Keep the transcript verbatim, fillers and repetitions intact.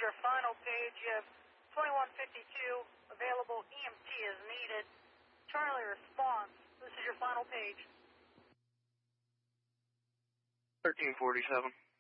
your final page. You have twenty-one fifty-two, available E M T is needed. Charlie response, this is your final page. thirteen forty-seven.